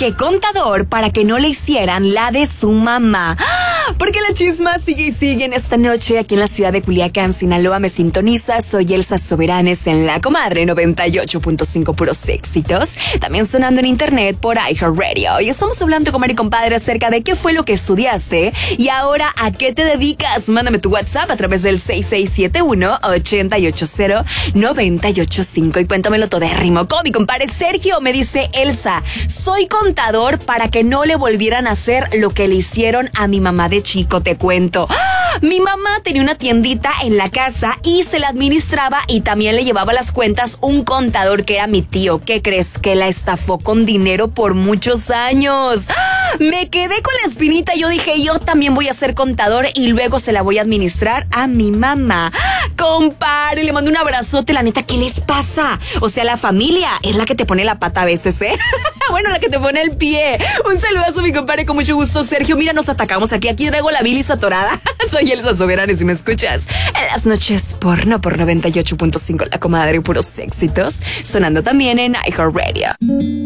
de contador para que no le hicieran la de su mamá. Porque la chisma sigue y sigue en esta noche aquí en la ciudad de Culiacán, Sinaloa. Me sintoniza, soy Elsa Soberanes en La Comadre 98.5 puros éxitos. También sonando en internet por iHeartRadio. Y estamos hablando con Mari Compadre acerca de qué fue lo que estudiaste y ahora a qué te dedicas. Mándame tu WhatsApp a través del 6671-880-985 y cuéntamelo todérrimo. Como mi compadre Sergio me dice: Elsa, soy contador para que no le volvieran a hacer lo que le hicieron a mi mamá de chico, te cuento. Mi mamá tenía una tiendita en la casa y se la administraba y también le llevaba las cuentas un contador que era mi tío. ¿Qué crees? Que la estafó con dinero por muchos años. Me quedé con la espinita y yo dije, yo también voy a ser contador y luego se la voy a administrar a mi mamá. Compadre, le mando un abrazote. La neta, ¿qué les pasa? O sea, la familia es la que te pone la pata a veces, ¿eh? Bueno, la que te pone el pie. Un saludazo, mi compadre, con mucho gusto, Sergio. Mira, nos atacamos aquí traigo la bilis atorada. Soy Elsa Soberanes, si me escuchas en las noches porno por 98.5 La Comadre, puros éxitos, sonando también en iHeartRadio.